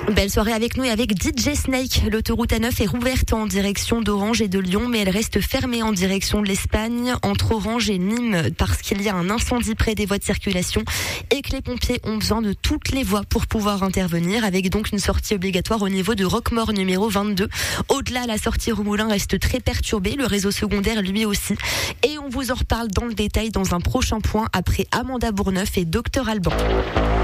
Belle soirée avec nous et avec DJ Snake. L'autoroute A9 est rouverte en direction d'Orange et de Lyon, mais elle reste fermée en direction de l'Espagne, entre Orange et Nîmes, parce qu'il y a un incendie près des voies de circulation et que les pompiers ont besoin de toutes les voies pour pouvoir intervenir, avec donc une sortie obligatoire au niveau de Roquemaure numéro 22. Au-delà, la sortie Romoulin reste très perturbée, le réseau secondaire lui aussi. Et on vous en reparle dans le détail dans un prochain point après Amanda Bourneuf et Dr Alban.